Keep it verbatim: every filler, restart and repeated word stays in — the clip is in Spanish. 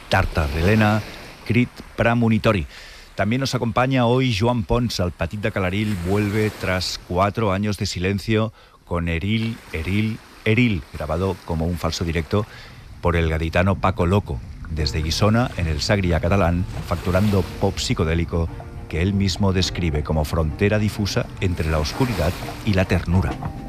Tartarelena, crit premonitori. También nos acompaña hoy Joan Pons, el Petit de Calaril, vuelve tras cuatro años de silencio con Eril, Eril, Eril, grabado como un falso directo por el gaditano Paco Loco, desde Guissona, en el Sagrià catalán, facturando pop psicodélico que él mismo describe como frontera difusa entre la oscuridad y la ternura.